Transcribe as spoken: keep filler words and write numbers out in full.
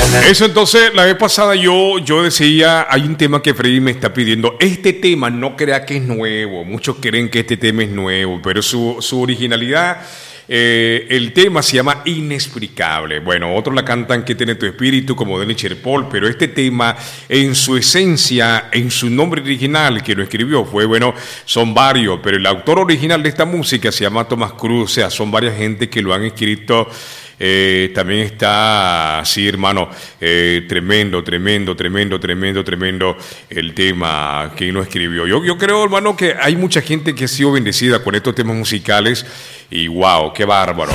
Eso entonces, la vez pasada yo, yo decía, hay un tema que Freddy me está pidiendo. Este tema no crea que es nuevo. Muchos creen que este tema es nuevo, pero su, su originalidad, eh, el tema se llama Inexplicable. Bueno, otros la cantan Que tiene tu espíritu, como Denny Cherpol, pero este tema, en su esencia, en su nombre original, que lo escribió, fue, bueno, son varios, pero el autor original de esta música se llama Tomás Cruz. O sea, son varias gente que lo han escrito. Eh, también está, sí, hermano, eh, tremendo, tremendo, tremendo, tremendo, tremendo el tema que no escribió. Yo, yo creo, hermano, que hay mucha gente que ha sido bendecida con estos temas musicales y wow, qué bárbaro.